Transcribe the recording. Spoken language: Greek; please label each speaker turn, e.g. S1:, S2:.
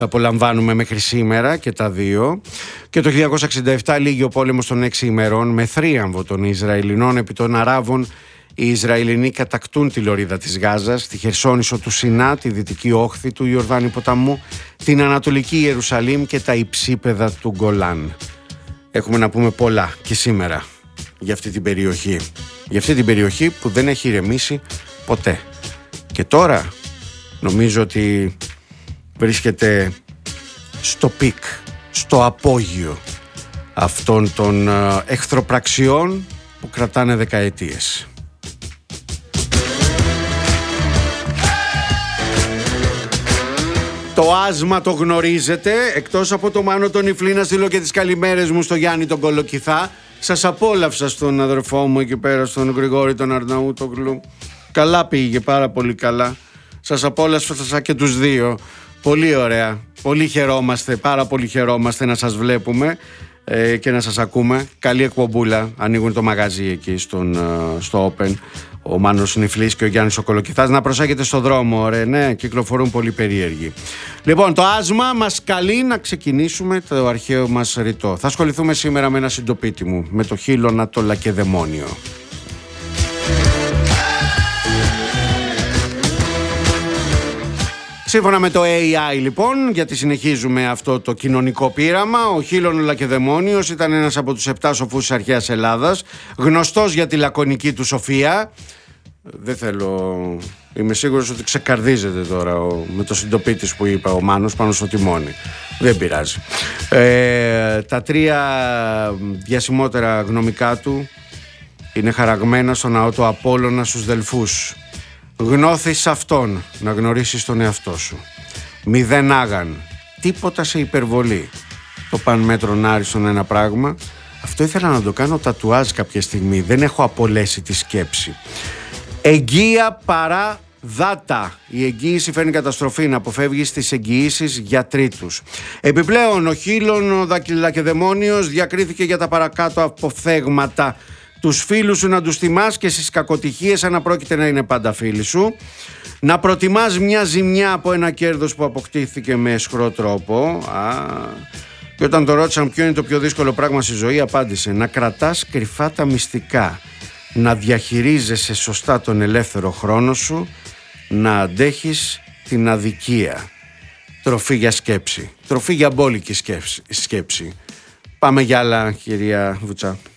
S1: απολαμβάνουμε μέχρι σήμερα και τα δύο. Και το 1967 λήγει ο πόλεμος των 6 ημερών με θρίαμβο των Ισραηλινών επί των Αράβων. Οι Ισραηλινοί κατακτούν τη λωρίδα της Γάζας, τη Χερσόνησο του Σινά, τη δυτική όχθη του Ιορδάνη ποταμού, την Ανατολική Ιερουσαλήμ και τα υψίπεδα του Γκολάν. Έχουμε να πούμε πολλά και σήμερα για αυτή την περιοχή. Για αυτή την περιοχή που δεν έχει ηρεμήσει ποτέ. Και τώρα νομίζω ότι βρίσκεται στο πικ, στο απόγειο αυτών των εχθροπραξιών που κρατάνε δεκαετίες. Το άσμα το γνωρίζετε, εκτός από το Μάνο τον Ιφλή να στείλω και τις καλημέρες μου στο Γιάννη τον Κολοκυθά. Σας απόλαυσα στον αδερφό μου εκεί πέρα, στον Γρηγόρη τον Αρναούτογλου. Καλά πήγε, πάρα πολύ καλά. Σας απόλαυσα και τους δύο. Πολύ ωραία, πολύ χαιρόμαστε, πάρα πολύ χαιρόμαστε να σας βλέπουμε και να σας ακούμε. Καλή εκπομπούλα, ανοίγουν το μαγαζί εκεί στο Open ο Μάνος Νιφλής και ο Γιάννης ο Κολοκυθάς. Να προσέχετε στο δρόμο, ωραία, ναι, κυκλοφορούν πολύ περίεργοι. Λοιπόν, το άσμα μας καλεί να ξεκινήσουμε το αρχαίο μας ρητό. Θα ασχοληθούμε σήμερα με ένα συντοπίτη μου, με το Χίλωνα το Λακεδαιμόνιο. Σύμφωνα με το AI λοιπόν, γιατί συνεχίζουμε αυτό το κοινωνικό πείραμα, ο Χίλων ο Λακεδαιμόνιος ήταν ένας από τους 7 σοφούς της αρχαίας Ελλάδας, γνωστός για τη λακωνική του σοφία. Δεν θέλω, είμαι σίγουρος ότι ξεκαρδίζεται τώρα με το συντοπίτης που είπα ο Μάνος πάνω στο τιμόνι. Δεν πειράζει. Τα 3 διασημότερα γνωμικά του είναι χαραγμένα στο ναό του Απόλλωνα στους Δελφούς. Γνώθεις αυτόν, να γνωρίσεις τον εαυτό σου. Μηδέν άγαν, τίποτα σε υπερβολή. Το παν μέτρον άριστον ένα πράγμα. Αυτό ήθελα να το κάνω τατουάζ κάποια στιγμή. Δεν έχω απολέσει τη σκέψη. Εγγύα παρά δάτα. Η εγγύηση φέρνει καταστροφή, να αποφεύγεις τις εγγυήσεις για τρίτους. Επιπλέον ο Χίλων ο Λακεδαιμόνιος διακρίθηκε για τα παρακάτω αποφθέγματα. Τους φίλους σου να τους τιμάς και στις κακοτυχίες αν πρόκειται να είναι πάντα φίλοι σου. Να προτιμάς μια ζημιά από ένα κέρδος που αποκτήθηκε με αισχρό τρόπο. Και όταν το ρώτησαν ποιο είναι το πιο δύσκολο πράγμα στη ζωή, απάντησε: να κρατάς κρυφά τα μυστικά, να διαχειρίζεσαι σωστά τον ελεύθερο χρόνο σου, να αντέχεις την αδικία. Τροφή για σκέψη, τροφή για μπόλικη σκέψη. Πάμε για άλλα, κυρία Βουτσά.